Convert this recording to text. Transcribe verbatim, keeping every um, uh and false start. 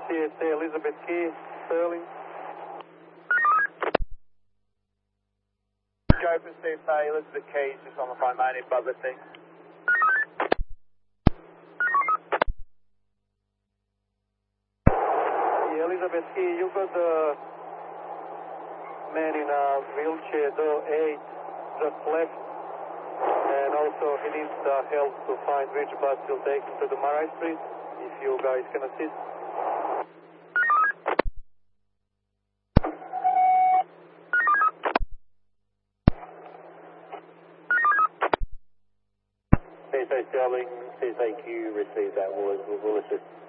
C S A Elizabeth Key, Sterling. Go for C S A Elizabeth Key, just on the phone, mate, in publicity. Yeah, Elizabeth Key, you got the man in a wheelchair, door eight, just left. And also he needs uh, help to find which bus will take him to the Marai Street, if you guys can assist. C S A Sterling, C S A Q, receive that, we'll, we'll assist.